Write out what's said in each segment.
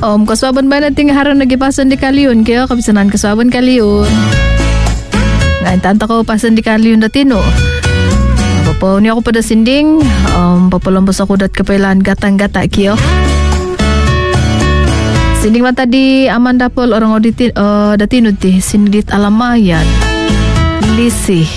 Kaswaban ba natin haran nagipasan di kaliyon kaya kabisanan kaswaban kaliyon. Ngayon tanta ko pasan di kaliyon datino. Papauni ako pada sinding. Papalambos ako dat kapailan gatang-gata kiyo. Sinding mata di Amanda Paul orang datino ti sindit alamayan. Lisih.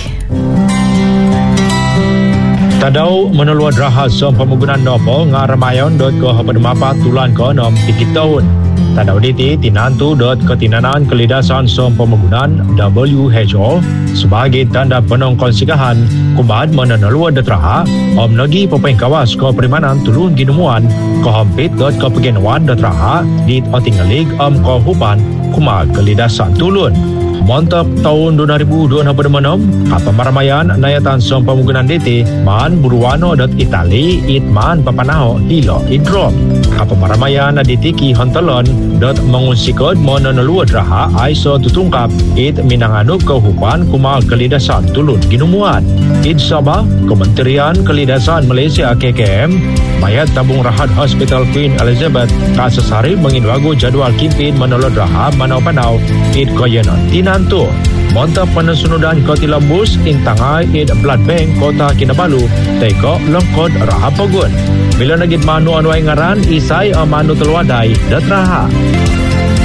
Tadaw menuluad rahas som pemunggunan nopo ngaramayon dot ko hapadmapa tulan ko nom tikitaun. Tadaw diti tinantu dot ketinanan kelidasan som pemunggunan WHO sebagai tanda penongkonsikahan kumad meneluad datraha om nagi pepengkawas ko perimanan tulun ginumuan ko hampit dot ko pegenuan datraha dit otingalig om ko hupan kumad kelidasan tulun. Montop tahun 2026 apa maramayan nayatan som pemunggunan DT man buruano dot Itali itman papanaho hilo idrom apa maramayan ditiki hontelon dot mengusikod mononeluad raha aiso tutungkap it minanganuk kehupan kumal kelidasan tulun ginumuan it Sabah Kementerian Kelidasan Malaysia KKM mayat tabung rahat Hospital Queen Elizabeth kasesari mengindwagu jadwal kimpin menolod raha manau-panau it koyenon nanto monta penesunudan koti lembus intangai id blood bank kota Kinabalu teko lengkod raha pogun bila nagit manu anuai ngaran isai amanu telwadai dat raha